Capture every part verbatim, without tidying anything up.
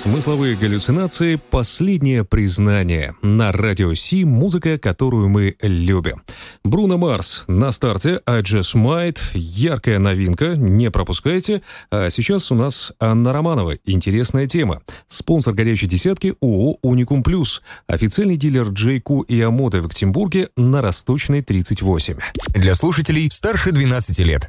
Смысловые галлюцинации – последнее признание. На Радио Си музыка, которую мы любим. Бруно Марс на старте, I Just Might, яркая новинка, не пропускайте. А сейчас у нас Анна Романова, интересная тема. Спонсор «Горячей десятки» ООО «Уникум Плюс», официальный дилер Джейку и Амоты в Екатеринбурге на Росточной, тридцать восемь. Для слушателей старше двенадцати лет.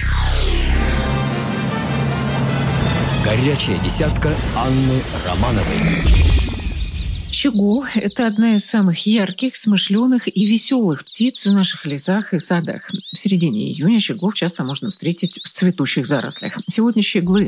Горячая десятка Анны Романовой. Щегол – это одна из самых ярких, смышленых и веселых птиц в наших лесах и садах. В середине июня щеглов часто можно встретить в цветущих зарослях. Сегодня щеглы.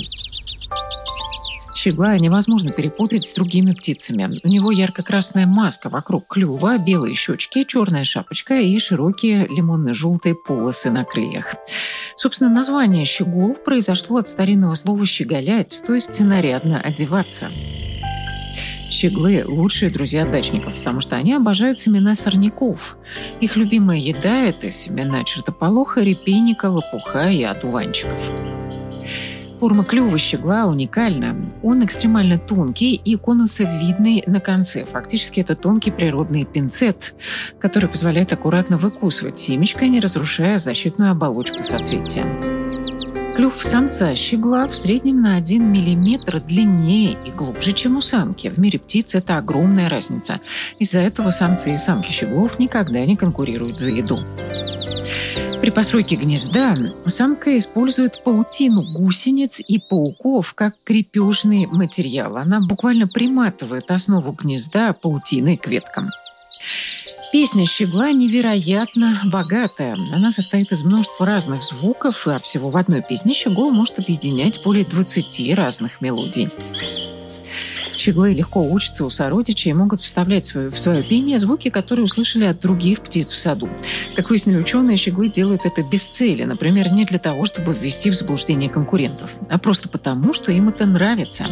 Щегла невозможно перепутать с другими птицами. У него ярко-красная маска вокруг клюва, белые щечки, черная шапочка и широкие лимонно-желтые полосы на крыльях. Собственно, название щегол произошло от старинного слова «щеголять», то есть нарядно одеваться. Щеглы – лучшие друзья дачников, потому что они обожают семена сорняков. Их любимая еда – это семена чертополоха, репейника, лопуха и одуванчиков. Форма клюва щегла уникальна. Он экстремально тонкий и конусовидный на конце. Фактически это тонкий природный пинцет, который позволяет аккуратно выкусывать семечко, не разрушая защитную оболочку соцветия. Клюв самца щегла в среднем на один миллиметр длиннее и глубже, чем у самки. В мире птиц это огромная разница. Из-за этого самцы и самки щеглов никогда не конкурируют за еду. При постройке гнезда самка использует паутину гусениц и пауков как крепежный материал. Она буквально приматывает основу гнезда паутиной к веткам. Песня щегла невероятно богатая. Она состоит из множества разных звуков, а всего в одной песне щегол может объединять более двадцати разных мелодий. Щеглы легко учатся у сородичей и могут вставлять в свое пение звуки, которые услышали от других птиц в саду. Как выяснили ученые, щеглы делают это без цели. Например, не для того, чтобы ввести в заблуждение конкурентов, а просто потому, что им это нравится.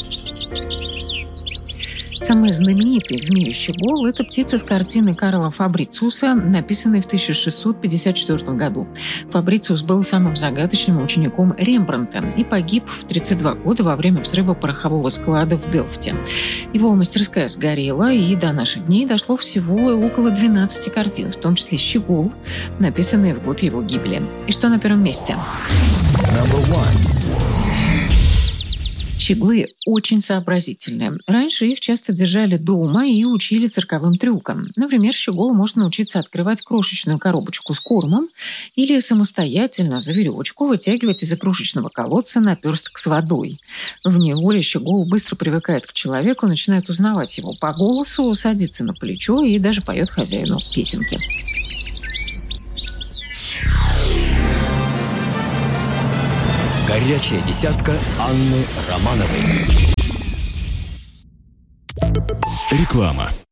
Самый знаменитый в мире щегол – это птица с картины Карла Фабрициуса, написанной в тысяча шестьсот пятьдесят четвёртом году. Фабрициус был самым загадочным учеником Рембрандта и погиб в тридцать два года во время взрыва порохового склада в Делфте. Его мастерская сгорела, и до наших дней дошло всего около двенадцати картин, в том числе щегол, написанные в год его гибели. И что на первом месте? Щеглы очень сообразительные. Раньше их часто держали дома и учили цирковым трюкам. Например, щеголу можно научиться открывать крошечную коробочку с кормом или самостоятельно за веревочку вытягивать из игрушечного колодца наперсток с водой. В неволе щегол быстро привыкает к человеку, начинает узнавать его по голосу, садится на плечо и даже поет хозяину песенки. Горячая десятка Анны Романовой. Реклама.